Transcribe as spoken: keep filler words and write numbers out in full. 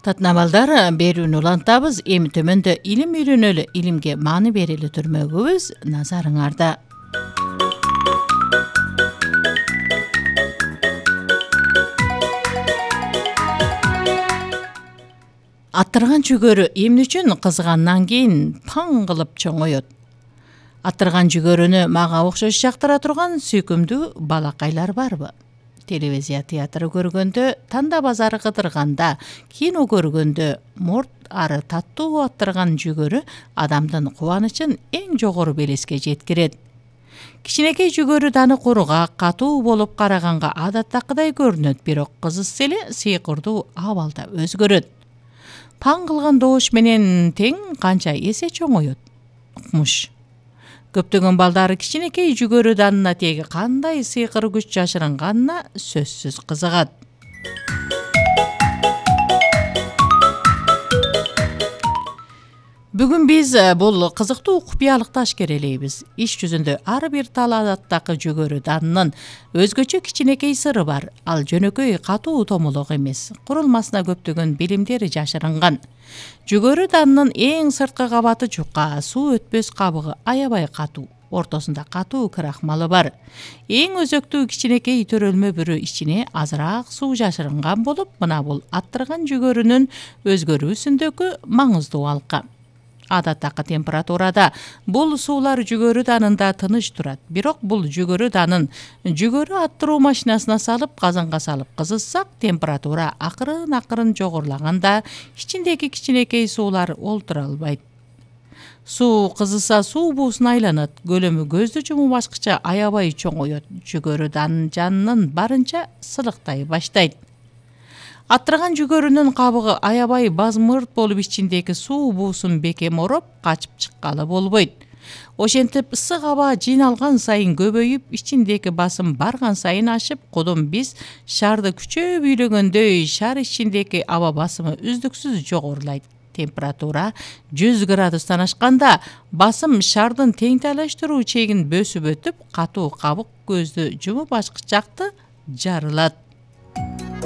Татнабалдар берүүнү улантабыз, эми төмөндө илим үйрөнөлү, илимге мааны берели түрмөгүбүз назарыңарда. Аттырган жүгөрү эмне үчүн кызгандан кийин паң кылып чоңоёт? Аттырган жүгөрүнү мага окшош жактыра турган сүйкүмдүү балакайлар барбы? Телевизия театры көргөндө, танда базары кыдырганда, кино көргөндө морт ары таттуу аттырган жүгөрү адамдын кубанычын эң жогору белеске жеткирет. Кичинекей жүгөрү даны кургак, катуу болуп караганга адаттакыдай көрүнөт, бирок кызышса эле сыйкырдуу абалда өзгөрөт. Паң кылган добуш менен тең канча эсе чоңоёт? Укмуш. Көптөгөн балдары кичинекей жүгөрү данына теги кандай сыйкыр күч жашырынганына сөзсүз кызыгат. Бүгүн биз бул кызыктуу купуялыкты ашкерелейбиз. Иш жүзүндө ар бир тал адаттагы жүгөрү данынын өзгөчө кичинекей сыры бар. Ал жөнөкөй катуу томолок эмес. Курулмасына көптөгөн билимдери жашырынган. Жүгөрү данынын эң сырткы кабаты жука, суу өтпөс кабыгы аябай катуу. Ортосунда катуу крахмалы бар. Эң өзөктүү кичинекей төрөлмө бүрү ичине азыраак суу жашырынган болуп, мына бул аттырган жүгөрүнүн өзгөрүүсүндөгү маңыздуу алка. Адаттагы температурада бул суулар жүгөрү данында тыныч турат. Бирок бул жүгөрү данын жүгөрү аттыруу машинасына салып, казанга салып кызытсак, температура акырын-акырын жогорулаганда ичиндеги кичинекей суулар олтура албайт. Суу кызыса суу буусуна айланат. Көлөмү көздү жумуу башкыча аябай чоңоёт. Жүгөрү данын жанынын барынча сылыктай баштайт. Аттырган жүгөрүнүн кабыгы аябай базмырт болуп, ичиндеги суу буусун бекем ороп, качып чыккалы болбойт. Ошентип ысык аба жыйналган сайын көбөйүп, ичиндеги басым барган сайын ашып, кудум биз шарды күчөп үйлөгөндөй шар ичиндеги аба басымы үздүксүз жогорулайт. Температура жүз градустан ашканда басым шардын теңтайлаштыруу чегин бөсүп өтүп, катуу кабык көздү жумуп ачкычакты жарылат.